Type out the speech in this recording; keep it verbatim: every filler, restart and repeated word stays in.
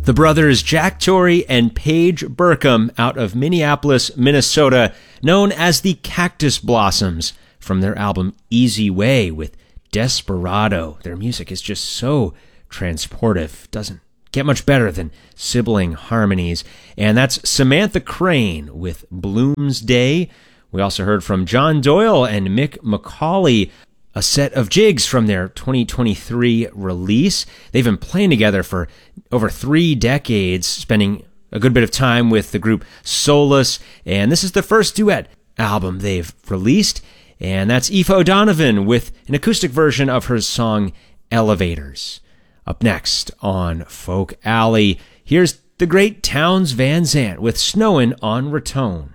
The brothers Jack Torrey and Paige Burkham out of Minneapolis, Minnesota, known as the Cactus Blossoms, from their album Easy Way with Desperado. Their music is just so transportive. Doesn't get much better than sibling harmonies. And that's Samantha Crane with Bloom's Day. We also heard from John Doyle and Mick McCauley, a set of jigs from their twenty twenty-three release. They've been playing together for over three decades, spending a good bit of time with the group Solus, and this is the first duet album they've released, and that's Aoife O'Donovan with an acoustic version of her song Elevators. Up next on Folk Alley, here's the great Townes Van Zandt with Snowin' on Raton.